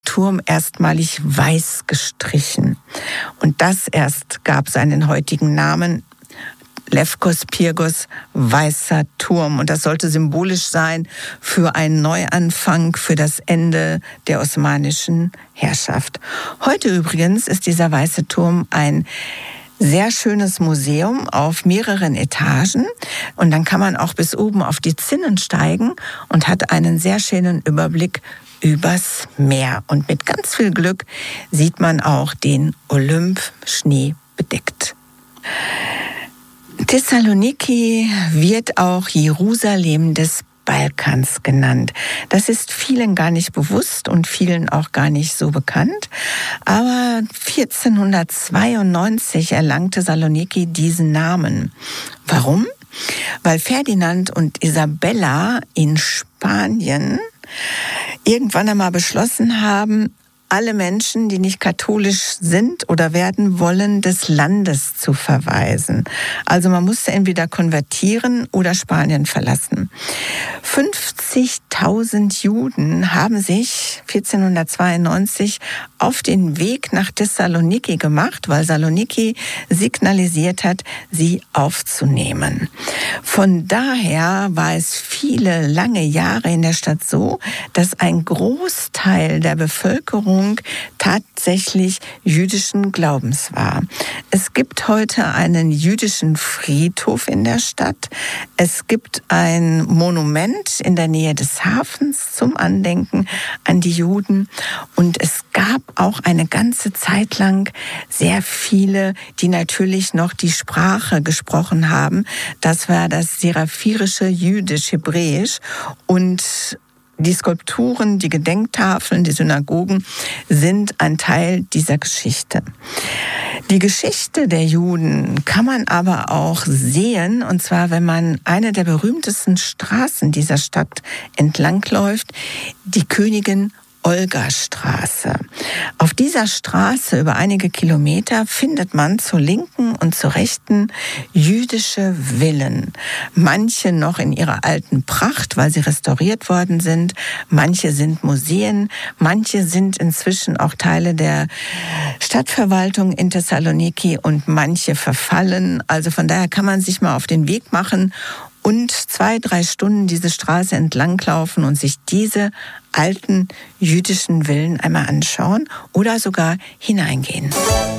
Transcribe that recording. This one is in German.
Turm erstmalig weiß gestrichen. Und das erst gab seinen heutigen Namen, Lefkos Pirgos, weißer Turm. Und das sollte symbolisch sein für einen Neuanfang, für das Ende der osmanischen Herrschaft. Heute übrigens ist dieser weiße Turm ein sehr schönes Museum auf mehreren Etagen. Und dann kann man auch bis oben auf die Zinnen steigen und hat einen sehr schönen Überblick übers Meer. Und mit ganz viel Glück sieht man auch den Olymp schneebedeckt. Thessaloniki wird auch Jerusalem des Balkans genannt. Das ist vielen gar nicht bewusst und vielen auch gar nicht so bekannt. Aber 1492 erlangte Saloniki diesen Namen. Warum? Weil Ferdinand und Isabella in Spanien irgendwann einmal beschlossen haben, alle Menschen, die nicht katholisch sind oder werden wollen, des Landes zu verweisen. Also man musste entweder konvertieren oder Spanien verlassen. 50.000 Juden haben sich 1492 auf den Weg nach Thessaloniki gemacht, weil Saloniki signalisiert hat, sie aufzunehmen. Von daher war es viele lange Jahre in der Stadt so, dass ein Großteil der Bevölkerung tatsächlich jüdischen Glaubens war. Es gibt heute einen jüdischen Friedhof in der Stadt. Es gibt ein Monument in der Nähe des Hafens zum Andenken an die Juden. Und es gab auch eine ganze Zeit lang sehr viele, die natürlich noch die Sprache gesprochen haben. Das war das seraphirische Jüdisch-Hebräisch. Und die Skulpturen, die Gedenktafeln, die Synagogen sind ein Teil dieser Geschichte. Die Geschichte der Juden kann man aber auch sehen, und zwar, wenn man eine der berühmtesten Straßen dieser Stadt entlangläuft, die Königin Olga-Straße. Auf dieser Straße über einige Kilometer findet man zur linken und zur rechten jüdische Villen. Manche noch in ihrer alten Pracht, weil sie restauriert worden sind. Manche sind Museen. Manche sind inzwischen auch Teile der Stadtverwaltung in Thessaloniki und manche verfallen. Also von daher kann man sich mal auf den Weg machen und 2-3 Stunden diese Straße entlanglaufen und sich diese alten jüdischen Villen einmal anschauen oder sogar hineingehen.